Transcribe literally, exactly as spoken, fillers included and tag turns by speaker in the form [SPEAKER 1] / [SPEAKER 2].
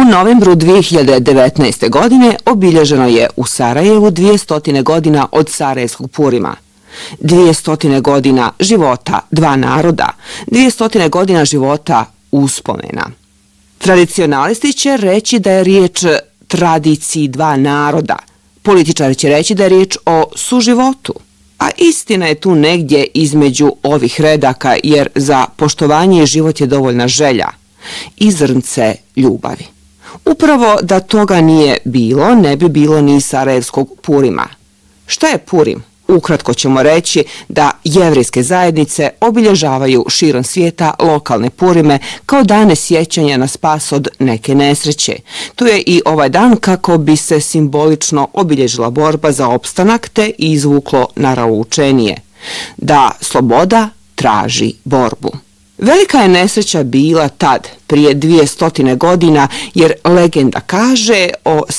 [SPEAKER 1] novembru dvije hiljade devetnaeste. godine obilježeno je u Sarajevu dvjesto godina od Sarajevskog Purima. dvjesto godina života dva naroda, dvjesto godina života uspomena. Tradicionalisti će reći da je riječ tradiciji dva naroda. Političari će reći da je riječ o suživotu. A istina je tu negdje između ovih redaka, jer za poštovanje i život je dovoljna želja i zrnce ljubavi. Upravo da toga nije bilo, ne bi bilo ni Sarajevskog Purima. Šta je Purim? Ukratko ćemo reći da jevrejske zajednice obilježavaju širom svijeta lokalne Purime kao dane sjećanja na spas od neke nesreće. Tu je i ovaj dan kako bi se simbolično obilježila borba za opstanak te izvuklo naravoučenije da sloboda traži borbu. Velika je nesreća bila tad, prije dvjesto godina, jer legenda kaže o